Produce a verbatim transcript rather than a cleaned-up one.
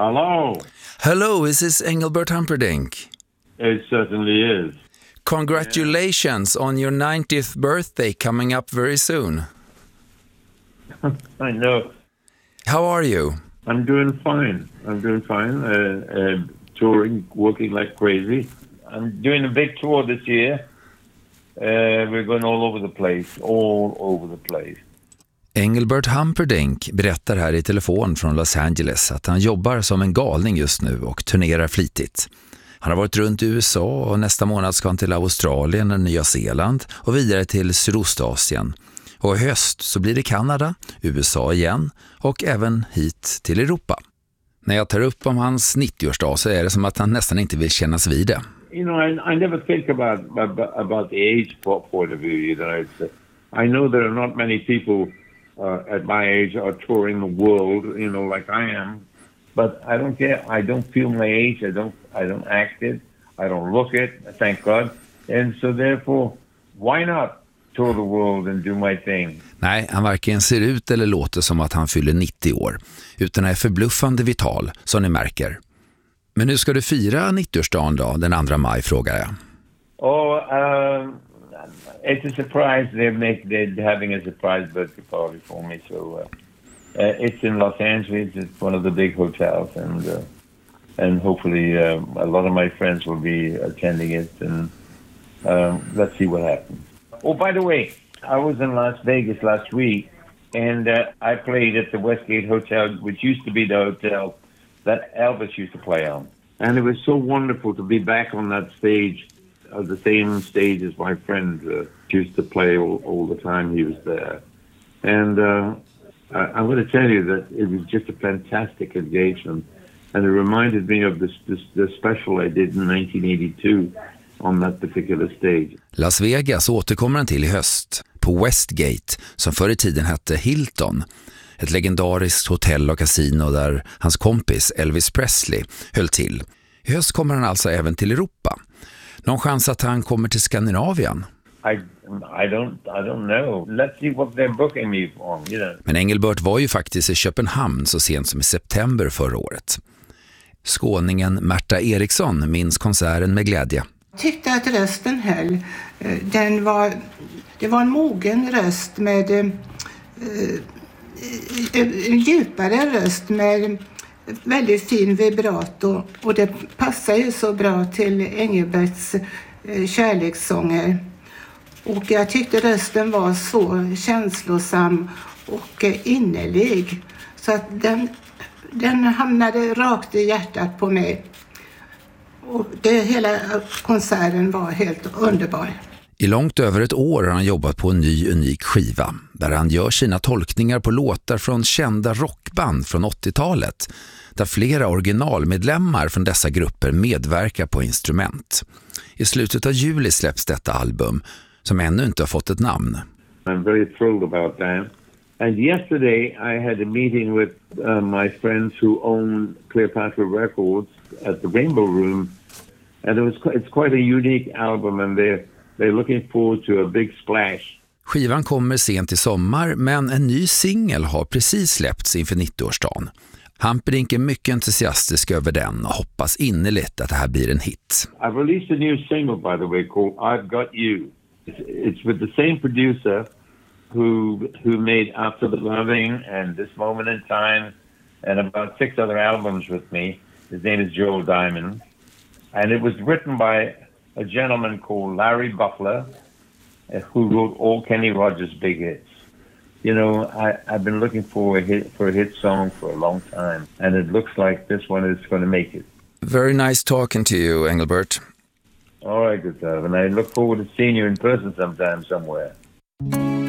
Hello. Hello, is this Engelbert Humperdinck? It certainly is. Congratulations yeah. on your ninetieth birthday coming up very soon. I know. How are you? I'm doing fine. I'm doing fine. Uh, uh, touring, working like crazy. I'm doing a big tour this year. Uh, we're going all over the place. All over the place. Engelbert Humperdinck berättar här i telefon från Los Angeles att han jobbar som en galning just nu och turnerar flitigt. Han har varit runt i U S A och nästa månad ska han till Australien och Nya Zeeland och vidare till Sydostasien. Och i höst så blir det Kanada, U S A igen och även hit till Europa. När jag tar upp om hans nittioårsdag så är det som att han nästan inte vill kännas vid det. You know, I, I never think about, about about the age point of view. You know, it's, uh, I know there are not many people uh, at my age are touring the world. You know, like I am. But I don't care. I don't feel my age. I don't. I don't act it. I don't look it. Thank God. And so therefore, why not tour the world and do my thing? Nej, han varken ser ut eller låter som att han fyller nittio år, utan är förbluffande vital, som ni märker. Men nu ska du fira nittioårsdagen då, den andra maj, frågar jag. Oh, um, it's a surprise. They're, make, they're having a surprise birthday party for me. So uh, uh, it's in Los Angeles. It's one of the big hotels, and uh, and hopefully uh, a lot of my friends will be attending it. And um, let's see what happens. Oh, by the way, I was in Las Vegas last week, and uh, I played at the Westgate Hotel, which used to be the hotel that Elvis used to play on. And it was so wonderful to be back on that stage, uh, the same stage as my friend uh, used to play all, all the time he was there. And uh, I, I'm going to tell you that it was just a fantastic engagement. And it reminded me of this, this, the special I did in nineteen eighty-two on that particular stage. Las Vegas återkommer han till i höst på Westgate, som förr i tiden hette Hilton. Ett legendariskt hotell och kasino där hans kompis Elvis Presley höll till. I höst kommer han alltså även till Europa. Någon chans att han kommer till Skandinavien? I, I, don't, I don't know. Let's see what they're booking me on, you know. Men Engelbert var ju faktiskt i Köpenhamn så sent som i september förra året. Skåningen Märta Eriksson minns konserten med glädje. Jag tyckte att rösten höll. Den var, det var en mogen röst med eh, en djupare röst med väldigt fin vibrato, och det passar ju så bra till Engelberts eh, kärlekssånger. Och jag tyckte rösten var så känslosam och eh, innerlig så att den, den hamnade rakt i hjärtat på mig. Och det, hela konserten var helt underbar. I långt över ett år har han jobbat på en ny unik skiva där han gör sina tolkningar på låtar från kända rockband från åttiotalet där flera originalmedlemmar från dessa grupper medverkar på instrument. I slutet av juli släpps detta album som ännu inte har fått ett namn. I'm very thrilled about that. And yesterday I had a meeting with uh, my friends who own Cleopatra Records at the Rainbow Room, and it was it's quite a unique album, and they're they're looking forward to a big splash. Skivan kommer sent i sommar, men en ny singel har precis släppts inför nittioårsdagen. Humperdinck är mycket entusiastisk över den och hoppas innerligt att det här blir en hit. I've released a new single, by the way, called I've Got You. It's, it's with the same producer who who made After the Loving and This Moment in Time and about six other albums with me. His name is Joel Diamond. And it was written by a gentleman called Larry Buckler, uh, who wrote all Kenny Rogers' big hits. You know, I, I've been looking for a hit for a hit song for a long time, and it looks like this one is going to make it. Very nice talking to you, Engelbert. All right, Gustav, and I look forward to seeing you in person sometime somewhere.